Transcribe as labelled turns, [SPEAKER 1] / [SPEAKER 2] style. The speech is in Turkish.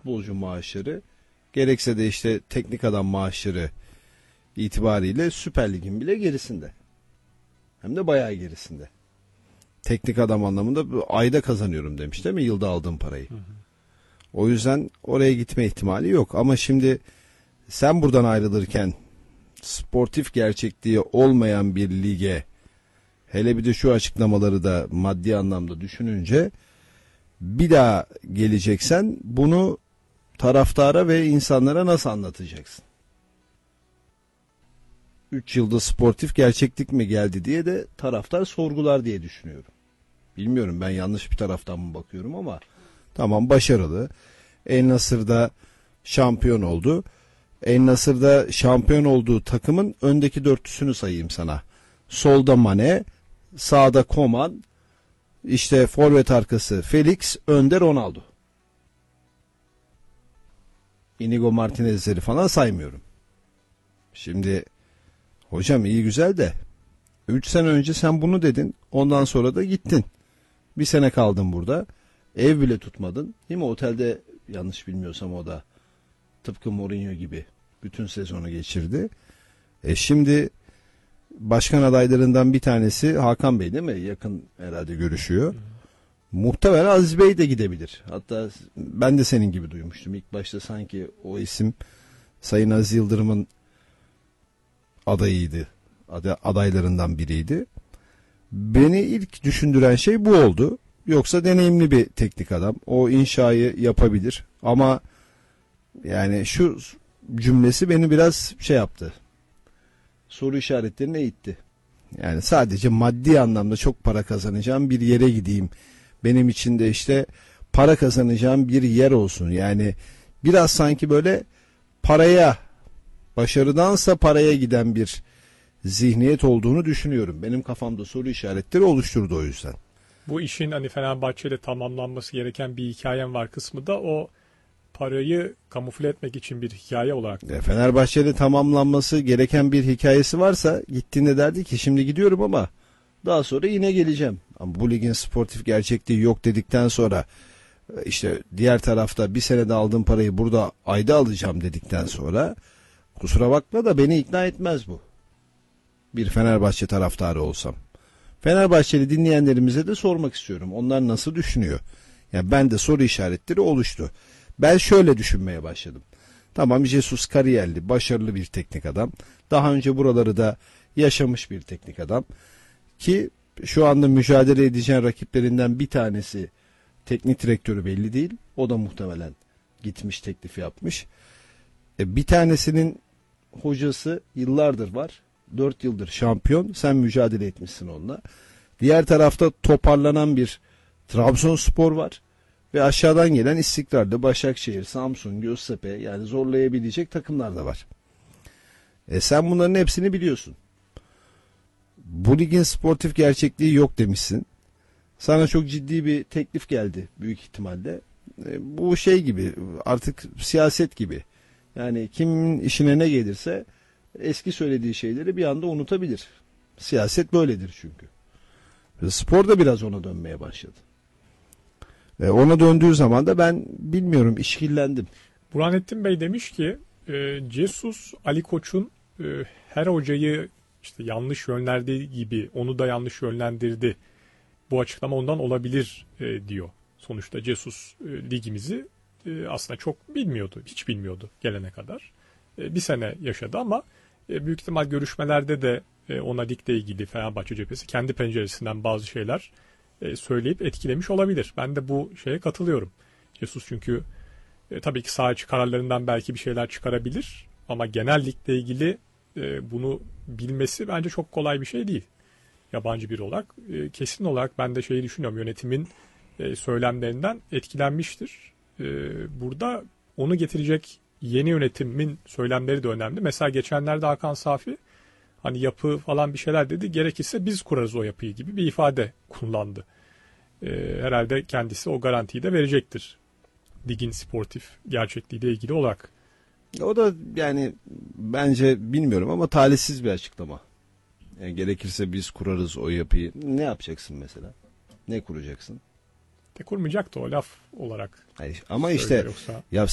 [SPEAKER 1] futbolcu maaşları, gerekse de işte teknik adam maaşları itibariyle Süper Lig'in bile gerisinde. Hem de bayağı gerisinde. Teknik adam anlamında ayda kazanıyorum demiş değil mi? Yılda aldığım parayı. Hı hı. O yüzden oraya gitme ihtimali yok. Ama şimdi sen buradan ayrılırken sportif gerçekliği olmayan bir lige, hele bir de şu açıklamaları da maddi anlamda düşününce, bir daha geleceksen bunu taraftara ve insanlara nasıl anlatacaksın? 3 yılda sportif gerçeklik mi geldi diye de taraftar sorgular diye düşünüyorum. Bilmiyorum, ben yanlış bir taraftan mı bakıyorum ama tamam, başarılı. El Nasır'da şampiyon oldu. El Nasır'da şampiyon olduğu takımın öndeki dörtlüsünü sayayım sana. Solda Mane, sağda Koman, işte forvet arkası Felix, önde Ronaldo. Inigo Martinez'leri falan saymıyorum. Şimdi hocam iyi güzel de 3 sene önce sen bunu dedin. Ondan sonra da gittin. Bir sene kaldın burada. Ev bile tutmadın. Değil mi? Otelde, yanlış bilmiyorsam, o da tıpkı Mourinho gibi bütün sezonu geçirdi. Şimdi başkan adaylarından bir tanesi Hakan Bey değil mi? Yakın herhalde görüşüyor. Muhtemelen Aziz Bey de gidebilir. Hatta ben de senin gibi duymuştum. İlk başta sanki o isim Sayın Aziz Yıldırım'ın adayıydı. Adaylarından biriydi. Beni ilk düşündüren şey bu oldu. Yoksa deneyimli bir teknik adam. O inşayı yapabilir. Ama yani şu cümlesi beni biraz şey yaptı. Soru işaretlerine itti. Yani sadece maddi anlamda çok para kazanacağım bir yere gideyim. Benim için de işte para kazanacağım bir yer olsun. Yani biraz sanki böyle paraya, başarıdansa paraya giden bir zihniyet olduğunu düşünüyorum. Benim kafamda soru işaretleri oluşturdu o yüzden.
[SPEAKER 2] Bu işin hani Fenerbahçe'de tamamlanması gereken bir hikayem var kısmı da o parayı kamufle etmek için bir hikaye olarak.
[SPEAKER 1] Fenerbahçe'de tamamlanması gereken bir hikayesi varsa gittiğinde derdi ki şimdi gidiyorum ama daha sonra yine geleceğim. Ama bu ligin sportif gerçekliği yok dedikten sonra, işte diğer tarafta bir senede aldığım parayı burada ayda alacağım dedikten sonra, kusura bakma da beni ikna etmez bu. Bir Fenerbahçe taraftarı olsam. Fenerbahçeli dinleyenlerimize de sormak istiyorum. Onlar nasıl düşünüyor? Yani ben de soru işaretleri oluştu. Ben şöyle düşünmeye başladım. Tamam, Jesus kariyerli, başarılı bir teknik adam. Daha önce buraları da yaşamış bir teknik adam. Ki şu anda mücadele edeceğin rakiplerinden bir tanesi teknik direktörü belli değil. O da muhtemelen gitmiş, teklif yapmış. Bir tanesinin hocası yıllardır var. 4 yıldır şampiyon. Sen mücadele etmişsin onunla. Diğer tarafta toparlanan bir Trabzonspor var. Ve aşağıdan gelen istikrarlı Başakşehir, Samsun, Göztepe, yani zorlayabilecek takımlar da var. Sen bunların hepsini biliyorsun. Bu ligin sportif gerçekliği yok demişsin. Sana çok ciddi bir teklif geldi büyük ihtimalle. Bu şey gibi, artık siyaset gibi. Yani kimin işine ne gelirse eski söylediği şeyleri bir anda unutabilir. Siyaset böyledir çünkü. Spor da biraz ona dönmeye başladı. Ona döndüğü zaman da ben bilmiyorum, işkillendim.
[SPEAKER 2] Burhanettin Bey demiş ki Jesus Ali Koç'un her hocayı işte yanlış yönlendirdiği gibi onu da yanlış yönlendirdi. Bu açıklama ondan olabilir diyor. Sonuçta Jesus ligimizi aslında çok bilmiyordu. Hiç bilmiyordu gelene kadar. Bir sene yaşadı ama büyük ihtimal görüşmelerde de ona ligle ilgili Fenerbahçe cephesi kendi penceresinden bazı şeyler söyleyip etkilemiş olabilir. Ben de bu şeye katılıyorum. Jesus çünkü tabii ki saha içi kararlarından belki bir şeyler çıkarabilir ama genel ligle ilgili bunu bilmesi bence çok kolay bir şey değil. Yabancı biri olarak kesin olarak ben de şeyi düşünüyorum, yönetimin söylemlerinden etkilenmiştir. Burada onu getirecek yeni yönetimin söylemleri de önemli. Mesela geçenlerde Hakan Safi hani yapı falan bir şeyler dedi. Gerekirse biz kurarız o yapıyı gibi bir ifade kullandı. Herhalde kendisi o garantiyi de verecektir. Ligin sportif gerçekliğiyle ilgili olarak.
[SPEAKER 1] O da yani bence bilmiyorum ama talihsiz bir açıklama. Yani gerekirse biz kurarız o yapıyı. Ne yapacaksın mesela? Ne kuracaksın?
[SPEAKER 2] Kurmayacak da o laf olarak.
[SPEAKER 1] Hayır, ama işte
[SPEAKER 2] yoksa...
[SPEAKER 1] ya